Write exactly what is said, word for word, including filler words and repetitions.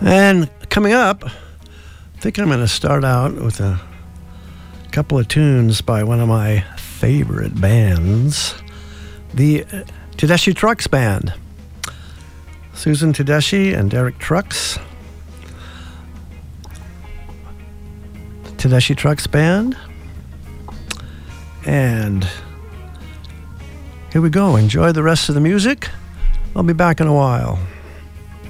And coming up, I think I'm going to start out with a couple of tunes by one of my favorite bands, the Tedeschi Trucks Band. Susan Tedeschi and Derek Trucks. Tedeschi Trucks Band. And here we go. Enjoy the rest of the music. I'll be back in a while.